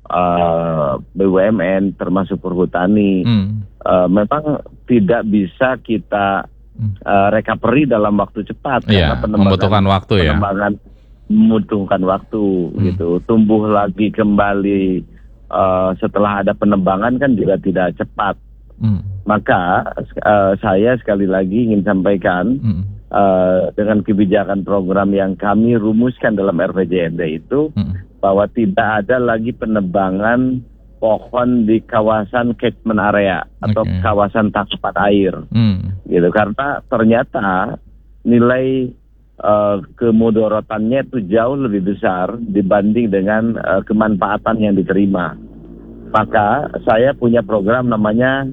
BUMN termasuk perhutani. Memang tidak bisa kita recovery dalam waktu cepat karena membutuhkan waktu penembangan membutuhkan waktu gitu. Tumbuh lagi kembali setelah ada penebangan kan juga tidak cepat. Maka saya sekali lagi ingin sampaikan dengan kebijakan program yang kami rumuskan dalam RPJMD itu bahwa tidak ada lagi penebangan pohon di kawasan catchment area atau kawasan tangkapan air, gitu. Karena ternyata nilai kemudorotannya itu jauh lebih besar dibanding dengan kemanfaatan yang diterima. Maka saya punya program namanya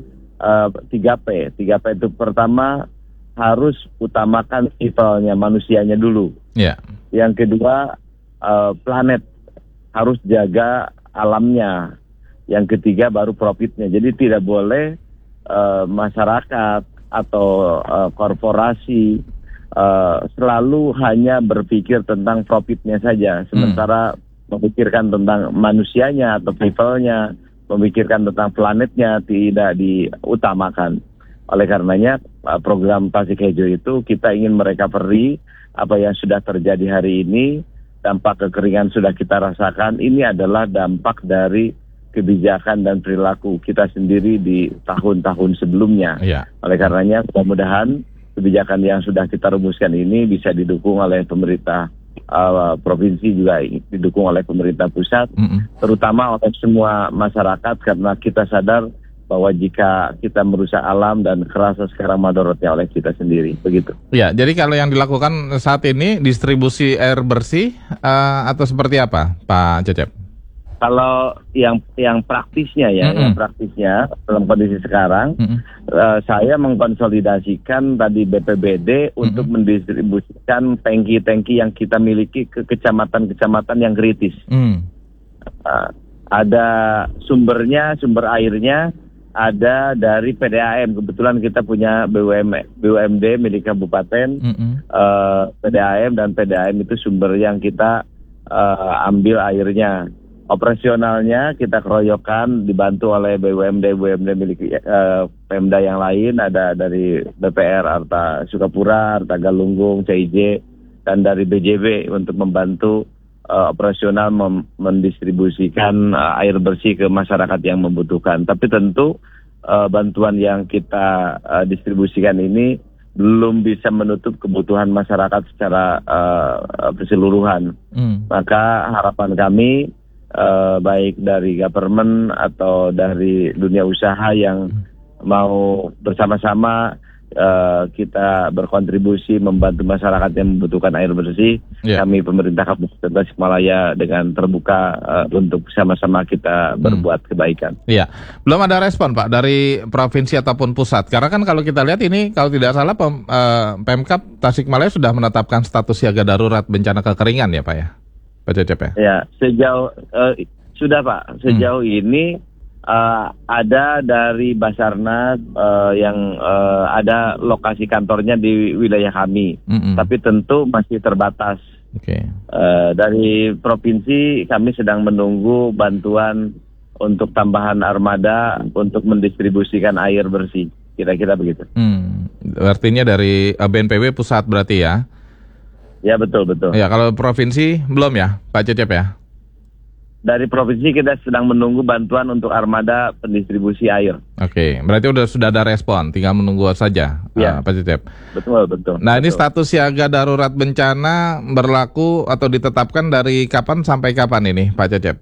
3P. 3P itu pertama harus utamakan peoplenya, manusianya dulu. Yang kedua planet, harus jaga alamnya. Yang ketiga baru profitnya. Jadi tidak boleh masyarakat atau korporasi selalu hanya berpikir tentang profitnya saja, sementara memikirkan tentang manusianya atau people-nya, memikirkan tentang planetnya tidak diutamakan. Oleh karenanya program Tasik Hijau itu kita ingin merecovery apa yang sudah terjadi hari ini. Dampak kekeringan sudah kita rasakan. Ini adalah dampak dari kebijakan dan perilaku kita sendiri di tahun-tahun sebelumnya. Oleh karenanya mudah-mudahan kebijakan yang sudah kita rumuskan ini bisa didukung oleh pemerintah provinsi, juga didukung oleh pemerintah pusat, terutama oleh semua masyarakat, karena kita sadar bahwa jika kita merusak alam dan kerasa sekarang madorotnya oleh kita sendiri, begitu. Ya, jadi kalau yang dilakukan saat ini distribusi air bersih atau seperti apa, Pak Cecep? Kalau yang praktisnya yang praktisnya dalam kondisi sekarang, saya mengkonsolidasikan tadi BPBD untuk mendistribusikan tangki-tangki yang kita miliki ke kecamatan-kecamatan yang kritis. Ada sumber airnya, ada dari PDAM. Kebetulan kita punya BUMD milik kabupaten, PDAM, dan PDAM itu sumber yang kita ambil airnya. Operasionalnya kita keroyokan dibantu oleh BUMD milik Pemda yang lain, ada dari BPR Arta Sukapura, Arta Galunggung, CIJ, dan dari BJB untuk membantu operasional mendistribusikan air bersih ke masyarakat yang membutuhkan. Tapi tentu bantuan yang kita distribusikan ini belum bisa menutup kebutuhan masyarakat secara keseluruhan. Maka harapan kami baik dari government atau dari dunia usaha yang mau bersama-sama kita berkontribusi membantu masyarakat yang membutuhkan air bersih. Kami pemerintah Kabupaten Tasikmalaya dengan terbuka untuk sama-sama kita berbuat kebaikan. Belum ada respon Pak dari provinsi ataupun pusat, karena kan kalau kita lihat ini, kalau tidak salah Pemkab Tasikmalaya sudah menetapkan status siaga darurat bencana kekeringan ya Pak ya, Pak Cecep ya? Ya, sejauh sudah Pak, sejauh ini ada dari Basarnas yang ada lokasi kantornya di wilayah kami, tapi tentu masih terbatas. Dari provinsi kami sedang menunggu bantuan untuk tambahan armada untuk mendistribusikan air bersih, kira-kira begitu. Artinya dari BNPB pusat berarti ya? Ya, betul. Ya, kalau provinsi belum ya Pak Cecep ya? Dari provinsi kita sedang menunggu bantuan untuk armada pendistribusi air. Berarti sudah ada respon, tinggal menunggu saja, Pak Cecep. Betul. Nah, ini status siaga darurat bencana berlaku atau ditetapkan dari kapan sampai kapan ini, Pak Cecep?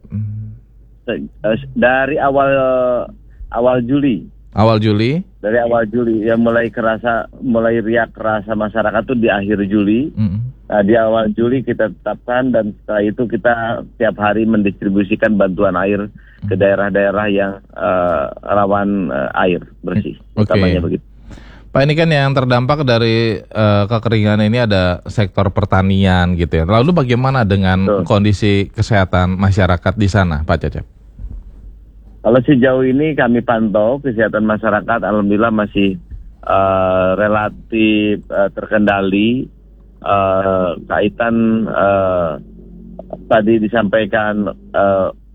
Dari awal Juli. Dari awal Juli yang mulai riak kerasa masyarakat itu di akhir Juli. Nah, di awal Juli kita tetapkan, dan setelah itu kita tiap hari mendistribusikan bantuan air ke daerah-daerah yang rawan air bersih. Utamanya begitu. Pak, ini kan yang terdampak dari kekeringan ini ada sektor pertanian gitu ya. Lalu bagaimana dengan kondisi kesehatan masyarakat di sana, Pak Cecep? Kalau sejauh ini kami pantau kesehatan masyarakat, alhamdulillah masih relatif terkendali. Kaitan tadi disampaikan